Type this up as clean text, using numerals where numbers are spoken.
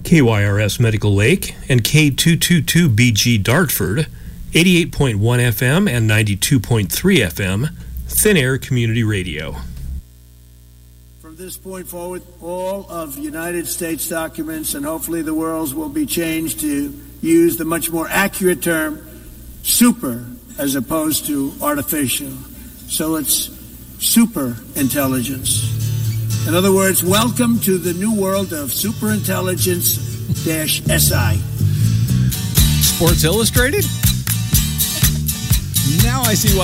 KYRS Medical Lake and K222BG Dartford, 88.1 FM and 92.3 FM, Thin Air Community Radio. From this point forward, all of United States documents and hopefully the world's will be changed to use the much more accurate term super as opposed to artificial. So it's super intelligence. In other words, welcome to the new world of superintelligence-SI. Sports Illustrated? Now I see why